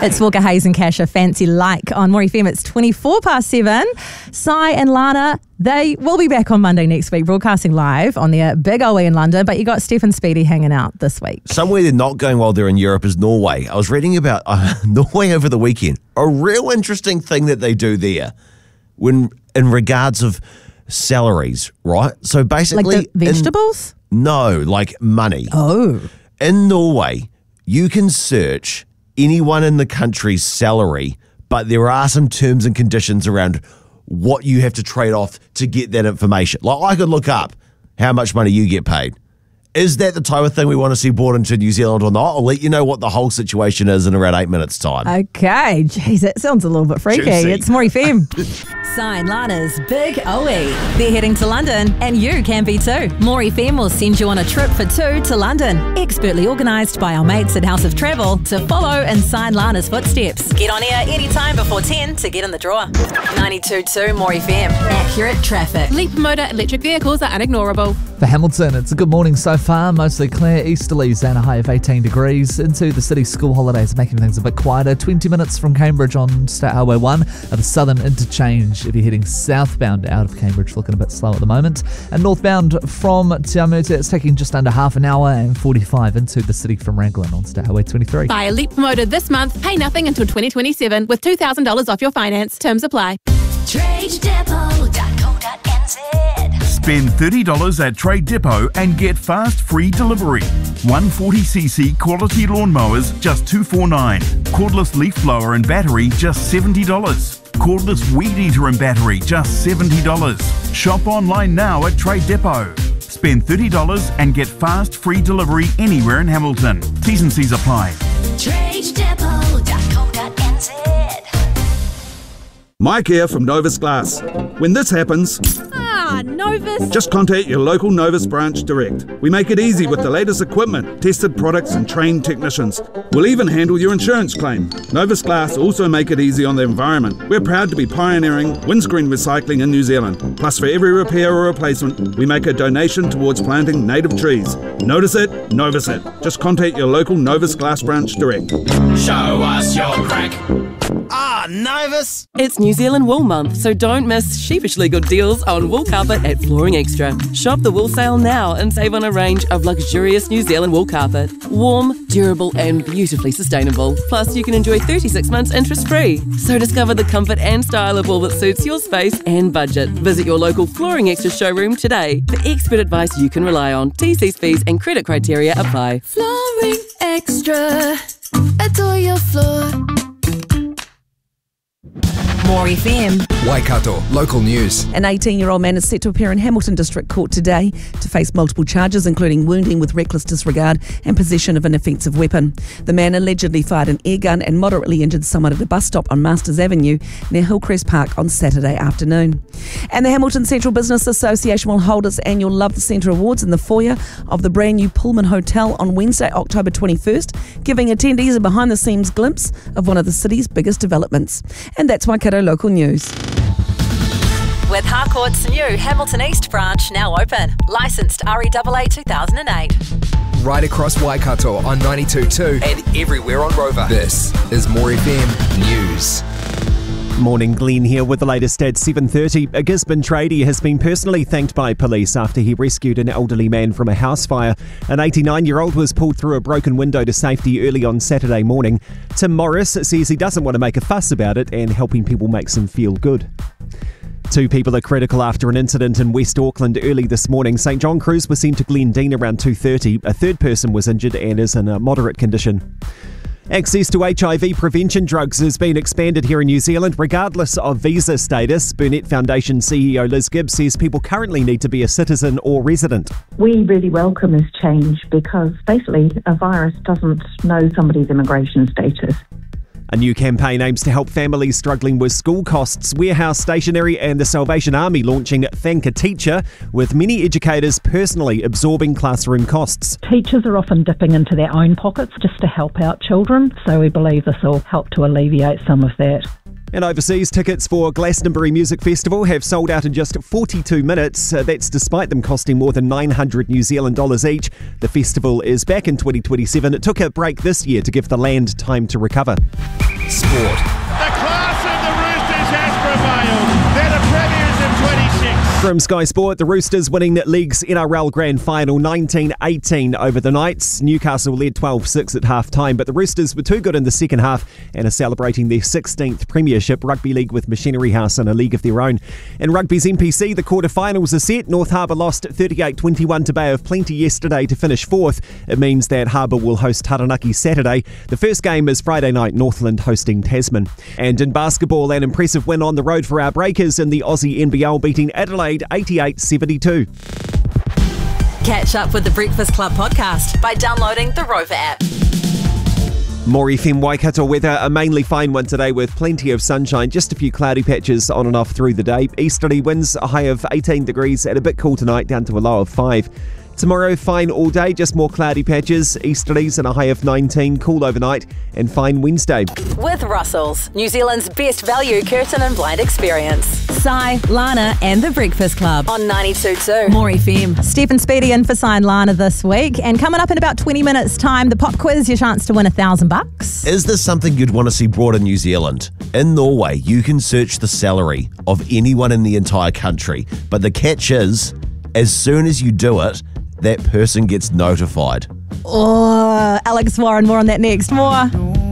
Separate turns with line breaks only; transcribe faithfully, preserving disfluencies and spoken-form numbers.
It's Walker Hayes and Cash, a fancy like on More F M. It's twenty-four past seven. Sai and Lana, they will be back on Monday next week, broadcasting live on their big O E in London, but you got Steph and Speedy hanging out this week.
Somewhere they're not going while they're in Europe is Norway. I was reading about uh, Norway over the weekend. A real interesting thing that they do there when in regards of salaries, right? So basically...
Like the vegetables?
In, no, like money.
Oh.
In Norway, you can search anyone in the country's salary, but there are some terms and conditions around what you have to trade off to get that information. Like, I could look up how much money you get paid. Is that the type of thing we want to see brought into New Zealand or not? I'll let you know what the whole situation is in around eight minutes' time.
Okay. Jeez, that sounds a little bit freaky.
Juicy.
It's More F M. Sai and Lana's Big O E. They're heading to London, and you can be too. More F M will send you on a trip for two to London. Expertly organised by our mates at House of Travel to follow in Sai and Lana's footsteps. Get on air anytime before ten to get in the draw. ninety-two point two More F M. Accurate traffic.
Leapmotor electric vehicles are unignorable.
For Hamilton, it's a good morning so far. Mostly clear, easterlies and a high of eighteen degrees. Into the city, school holidays making things a bit quieter. twenty minutes from Cambridge on State Highway one at the Southern Interchange. If you're heading southbound out of Cambridge, looking a bit slow at the moment. And northbound from Te Amutu, it's taking just under half an hour and forty-five into the city from Raglan on State Highway twenty-three.
Buy a Leapmotor this month, pay nothing until twenty twenty-seven with two thousand dollars off your finance. Terms apply.
trade depot dot co dot n z.
Spend thirty dollars at Trade Depot and get fast free delivery. one forty c c quality lawnmowers just two forty-nine. Cordless leaf blower and battery just seventy dollars. Cordless weed eater and battery just seventy dollars. Shop online now at Trade Depot. Spend thirty dollars and get fast free delivery anywhere in Hamilton. T's and C's apply.
trade depot dot co dot n z.
Mike here from Novus Glass. When this happens,
Ah, Novus.
just contact your local Novus branch direct. We make it easy with the latest equipment, tested products and trained technicians. We'll even handle your insurance claim. Novus Glass also make it easy on the environment. We're proud to be pioneering windscreen recycling in New Zealand. Plus, for every repair or replacement, we make a donation towards planting native trees. Notice it, Novus it. Just contact your local Novus Glass branch direct.
Show us your crack.
Ah, Novus!
It's New Zealand Wool Month, so don't miss sheepishly good deals on wool carpet at Flooring Extra. Shop the wool sale now and save on a range of luxurious New Zealand wool carpet. Warm, durable and beautifully sustainable. Plus, you can enjoy thirty-six months interest-free. So discover the comfort and style of wool that suits your space and budget. Visit your local Flooring Extra showroom today for expert advice you can rely on. T Cs, fees and credit criteria apply.
Flooring Extra. Adore your floor.
More F M.
Waikato, local news.
An eighteen-year-old man is set to appear in Hamilton District Court today to face multiple charges, including wounding with reckless disregard and possession of an offensive weapon. The man allegedly fired an air gun and moderately injured someone at a bus stop on Masters Avenue near Hillcrest Park on Saturday afternoon. And the Hamilton Central Business Association will hold its annual Love the Centre Awards in the foyer of the brand new Pullman Hotel on Wednesday, October twenty-first, giving attendees a behind-the-scenes glimpse of one of the city's biggest developments. And that's Waikato Local News.
With Harcourt's new Hamilton East branch now open. Licensed R E A A two thousand eight.
Right across Waikato on ninety-two point two and everywhere on Rover. This is More F M News.
Morning, Glenn here with the latest at seven thirty. A Gisborne tradie has been personally thanked by police after he rescued an elderly man from a house fire. An eighty-nine-year-old was pulled through a broken window to safety early on Saturday morning. Tim Morris says he doesn't want to make a fuss about it and helping people makes him feel good. Two people are critical after an incident in West Auckland early this morning. St John crews were sent to Glendine around two thirty. A third person was injured and is in a moderate condition. Access to H I V prevention drugs has been expanded here in New Zealand regardless of visa status. Burnett Foundation C E O Liz Gibbs says people currently need to be a citizen or resident.
We really welcome this change because basically a virus doesn't know somebody's immigration status.
A new campaign aims to help families struggling with school costs. Warehouse Stationery and the Salvation Army launching Thank a Teacher, with many educators personally absorbing classroom costs.
Teachers are often dipping into their own pockets just to help out children, so we believe this will help to alleviate some of that.
And overseas, tickets for Glastonbury Music Festival have sold out in just forty-two minutes. Uh, that's despite them costing more than nine hundred New Zealand dollars each. The festival is back in twenty twenty-seven. It took a break this year to give the land time to recover.
Sport.
The class of the Roosters has prevailed. They're the premiers of twenty-six.
From Sky Sport, the Roosters winning League's N R L Grand Final nineteen eighteen over the Knights. Newcastle led twelve six at half-time, but the Roosters were too good in the second half and are celebrating their sixteenth Premiership. Rugby League with Machinery House in a league of their own. In Rugby's N P C, the quarterfinals are set. North Harbour lost thirty-eight twenty-one to Bay of Plenty yesterday to finish fourth. It means that Harbour will host Taranaki Saturday. The first game is Friday night, Northland hosting Tasman. And in basketball, an impressive win on the road for our Breakers in the Aussie N B L, beating Adelaide eighty-eight seventy-two.
Catch up with the Breakfast Club podcast by downloading the Rover app.
More F M Waikato weather, a mainly fine one today with plenty of sunshine, just a few cloudy patches on and off through the day. Easterly winds, a high of eighteen degrees and a bit cool tonight, down to a low of five. Tomorrow, fine all day, just more cloudy patches, easterlies and a high of nineteen, cool overnight, and fine Wednesday.
With Russell's, New Zealand's best value curtain and blind experience. Si, Lana and the Breakfast Club on ninety-two point two More F M. Stephen Speedy in for Si and Lana this week. And coming up in about twenty minutes time, the pop quiz, your chance to win a thousand bucks.
Is this something you'd want to see brought in New Zealand? In Norway, you can search the salary of anyone in the entire country. But the catch is, as soon as you do it, that person gets notified.
Oh, Alex Warren, more on that next. More.